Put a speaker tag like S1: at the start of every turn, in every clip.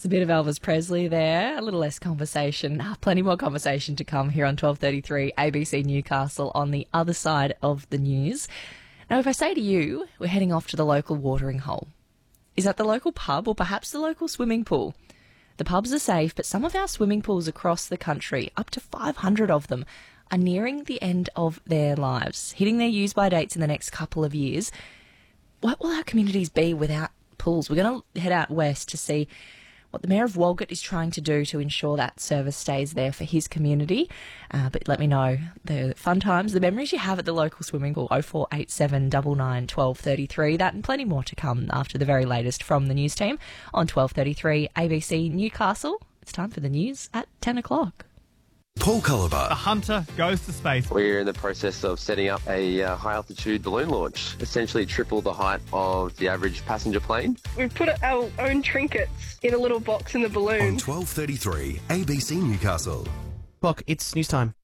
S1: It's a bit of Elvis Presley there, a little less conversation. Plenty more conversation to come here on 12:33 ABC Newcastle on the other side of the news. Now, if I say to you, we're heading off to the local watering hole. Is that the local pub or perhaps the local swimming pool? The pubs are safe, but some of our swimming pools across the country, up to 500 of them, are nearing the end of their lives, hitting their use-by dates in the next couple of years. What will our communities be without pools? We're going to head out west to see what the Mayor of Walgett is trying to do to ensure that service stays there for his community. But let me know the fun times, the memories you have at the local swimming pool. 0487 99 1233. That and plenty more to come after the very latest from the news team on 12:33 ABC Newcastle. It's time for the news at 10 o'clock.
S2: Paul Culliver.
S3: The Hunter goes to space.
S4: We're in the process of setting up a high-altitude balloon launch, essentially triple the height of the average passenger plane.
S5: We've put our own trinkets in a little box in the balloon.
S2: On 12:33 ABC Newcastle.
S6: Look, it's news time.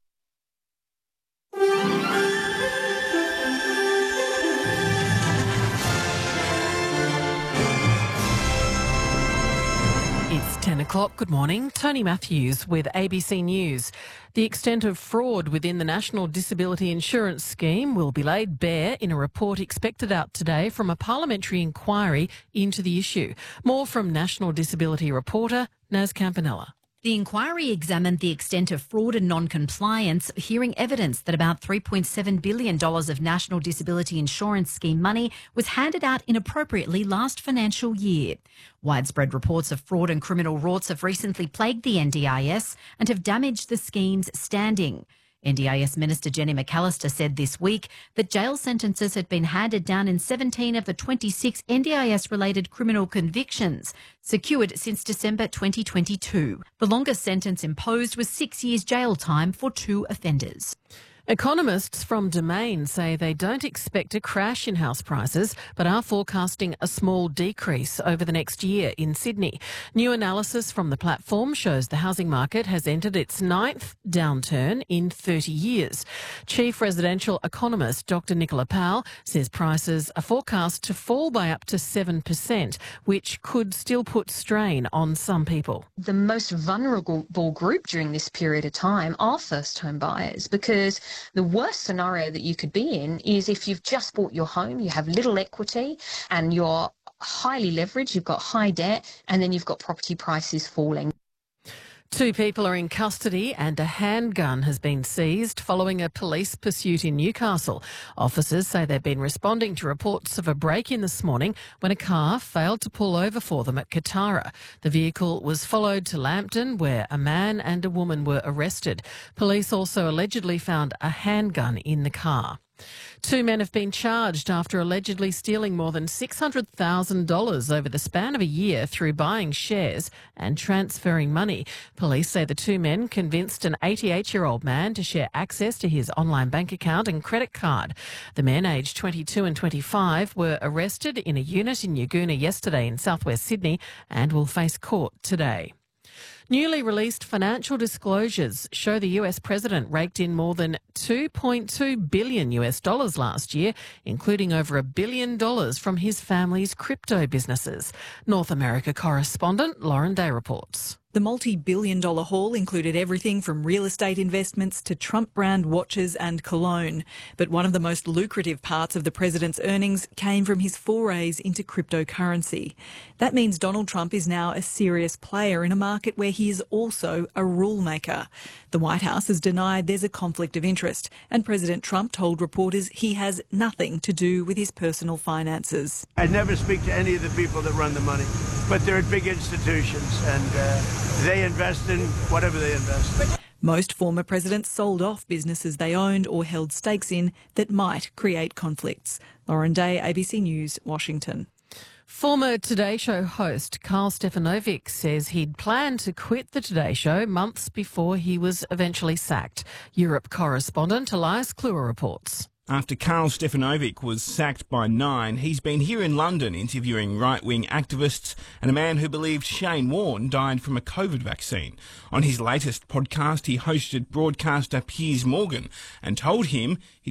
S7: It's 10 o'clock. Good morning. Tony Matthews with ABC News. The extent of fraud within the National Disability Insurance Scheme will be laid bare in a report expected out today from a parliamentary inquiry into the issue. More from National Disability reporter Naz Campanella.
S8: The inquiry examined the extent of fraud and non-compliance, hearing evidence that about $3.7 billion of National Disability Insurance Scheme money was handed out inappropriately last financial year. Widespread reports of fraud and criminal rorts have recently plagued the NDIS and have damaged the scheme's standing. NDIS Minister Jenny McAllister said this week that jail sentences had been handed down in 17 of the 26 NDIS-related criminal convictions secured since December 2022. The longest sentence imposed was 6 years jail time for 2 offenders.
S7: Economists from Domain say they don't expect a crash in house prices, but are forecasting a small decrease over the next year in Sydney. New analysis from the platform shows the housing market has entered its 9th downturn in 30 years. Chief residential economist Dr. Nicola Powell says prices are forecast to fall by up to 7%, which could still put strain on some people.
S9: The most vulnerable group during this period of time are first home buyers, because the worst scenario that you could be in is if you've just bought your home, you have little equity and you're highly leveraged, you've got high debt, and then you've got property prices falling.
S7: 2 people are in custody and a handgun has been seized following a police pursuit in Newcastle. Officers say they've been responding to reports of a break-in this morning when a car failed to pull over for them at Katara. The vehicle was followed to Lambton, where a man and a woman were arrested. Police also allegedly found a handgun in the car. 2 men have been charged after allegedly stealing more than $600,000 over the span of a year through buying shares and transferring money. Police say the 2 men convinced an 88-year-old man to share access to his online bank account and credit card. The men, aged 22 and 25, were arrested in a unit in Yagoona yesterday in southwest Sydney and will face court today. Newly released financial disclosures show the US president raked in more than $2.2 billion last year, including over $1 billion from his family's crypto businesses. North America correspondent Lauren Day reports.
S10: The multi-billion-dollar haul included everything from real estate investments to Trump brand watches and cologne. But one of the most lucrative parts of the president's earnings came from his forays into cryptocurrency. That means Donald Trump is now a serious player in a market where he is also a rule maker. The White House has denied there's a conflict of interest, and President Trump told reporters he has nothing to do with his personal finances.
S11: I never speak to any of the people that run the money, but they're at big institutions and they invest in whatever they invest in.
S10: Most former presidents sold off businesses they owned or held stakes in that might create conflicts. Lauren Day, ABC News, Washington.
S7: Former Today Show host Carl Stefanovic says he'd planned to quit the Today Show months before he was eventually sacked. Europe correspondent Elias Kluwer reports.
S12: After Carl Stefanovic was sacked by Nine, he's been here in London interviewing right-wing activists and a man who believed Shane Warne died from a COVID vaccine. On his latest podcast, he hosted broadcaster Piers Morgan and told him he